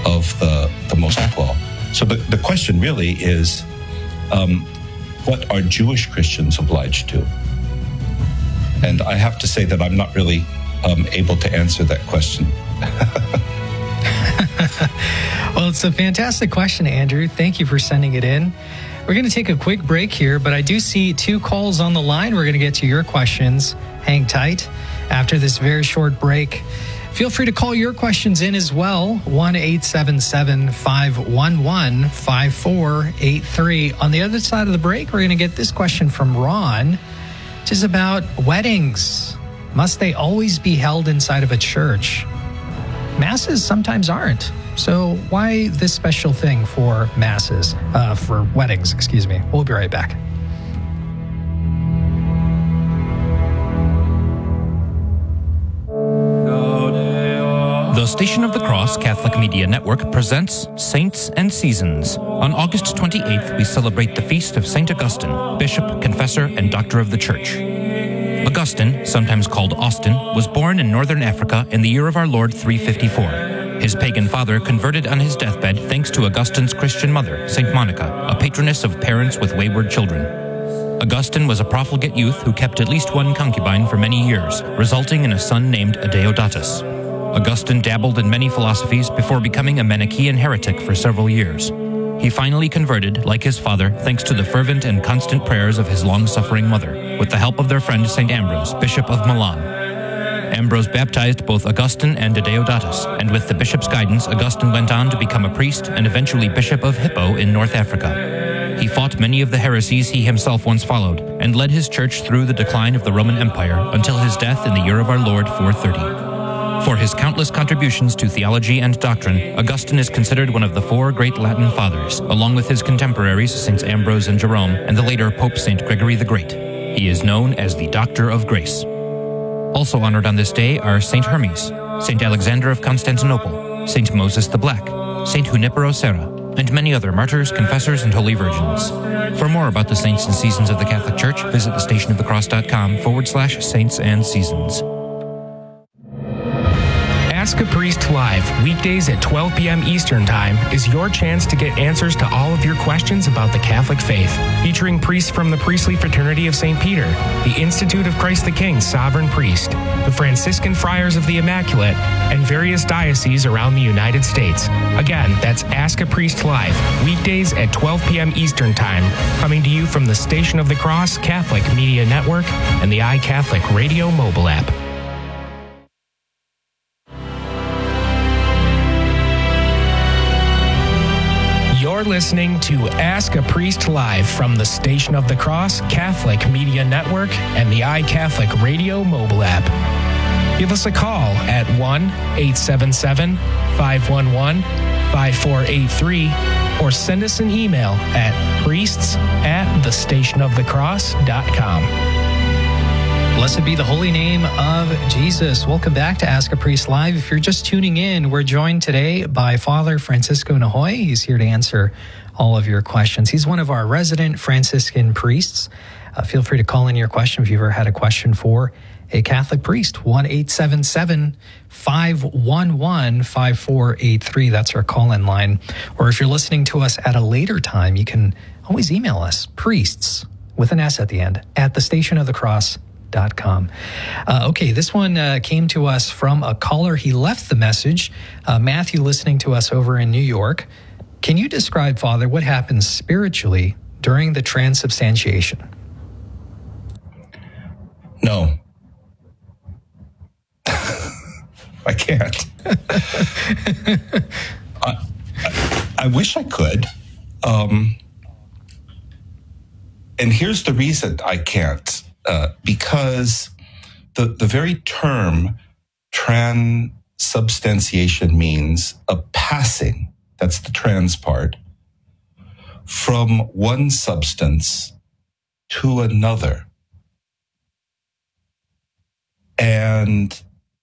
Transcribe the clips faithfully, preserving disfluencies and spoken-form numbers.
of the, the Mosaic Law. So the, the question really is, um, what are Jewish Christians obliged to? And I have to say that I'm not really um, able to answer that question. Well, it's a fantastic question, Andrew. Thank you for sending it in. We're going to take a quick break here, but I do see two calls on the line. We're going to get to your questions. Hang tight. After this very short break, feel free to call your questions in as well. one eight seven seven, five one one, five four eight three. On the other side of the break, we're going to get this question from Ron, which is about weddings. Must they always be held inside of a church? Masses sometimes aren't. So why this special thing for masses, uh, for weddings, excuse me. We'll be right back. The Station of the Cross Catholic Media Network presents Saints and Seasons. On August twenty-eighth, we celebrate the feast of Saint Augustine, Bishop, Confessor, and Doctor of the Church. Augustine, sometimes called Austin, was born in northern Africa in the year of our Lord three fifty-four. His pagan father converted on his deathbed thanks to Augustine's Christian mother, Saint Monica, a patroness of parents with wayward children. Augustine was a profligate youth who kept at least one concubine for many years, resulting in a son named Adeodatus. Augustine dabbled in many philosophies before becoming a Manichaean heretic for several years. He finally converted, like his father, thanks to the fervent and constant prayers of his long-suffering mother, with the help of their friend Saint Ambrose, Bishop of Milan. Ambrose baptized both Augustine and Adeodatus, and with the bishop's guidance, Augustine went on to become a priest and eventually Bishop of Hippo in North Africa. He fought many of the heresies he himself once followed, and led his church through the decline of the Roman Empire until his death in the year of our Lord four thirty. For his countless contributions to theology and doctrine, Augustine is considered one of the four great Latin fathers, along with his contemporaries Saints Ambrose and Jerome, and the later Pope Saint Gregory the Great. He is known as the Doctor of Grace. Also honored on this day are Saint Hermes, Saint Alexander of Constantinople, Saint Moses the Black, Saint Junipero Serra, and many other martyrs, confessors, and holy virgins. For more about the saints and seasons of the Catholic Church, visit thestationofthecross.com forward slash saints and seasons. Ask a Priest Live, weekdays at twelve p.m. Eastern Time, is your chance to get answers to all of your questions about the Catholic faith. Featuring priests from the Priestly Fraternity of Saint Peter, the Institute of Christ the King Sovereign Priest, the Franciscan Friars of the Immaculate, and various dioceses around the United States. Again, that's Ask a Priest Live, weekdays at twelve p.m. Eastern Time, coming to you from the Station of the Cross Catholic Media Network and the iCatholic Radio mobile app. You're listening to Ask a Priest Live from the Station of the Cross Catholic Media Network and the iCatholic Radio mobile app. Give us a call at one eight seven seven, five one one, five four eight three or send us an email at priests at thestationofthecross dot com. Blessed be the holy name of Jesus. Welcome back to Ask a Priest Live. If you're just tuning in, we're joined today by Father Francisco Nahoy. He's here to answer all of your questions. He's one of our resident Franciscan priests. Uh, feel free to call in your question if you've ever had a question for a Catholic priest. one eight seven seven, five one one, five four eight three. That's our call-in line. Or if you're listening to us at a later time, you can always email us, priests, with an S at the end, at thestationofthecross dot com. Uh, okay, this one uh, came to us from a caller. He left the message. Uh, Matthew, listening to us over in New York. Can you describe, Father, what happens spiritually during the transubstantiation? No. I can't. I, I, I wish I could. Um, and here's the reason I can't. Uh, because the, the very term transubstantiation means a passing, that's the trans part, from one substance to another. And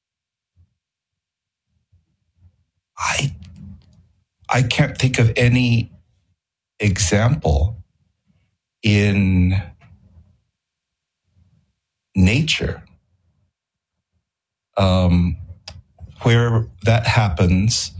I, I can't think of any example in nature um, where that happens